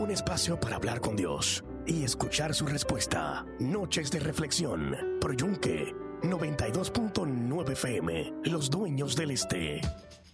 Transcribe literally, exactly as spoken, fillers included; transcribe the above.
Un espacio para hablar con Dios y escuchar su respuesta. Noches de reflexión por Yunque noventa y dos punto nueve F M, Los Dueños del Este.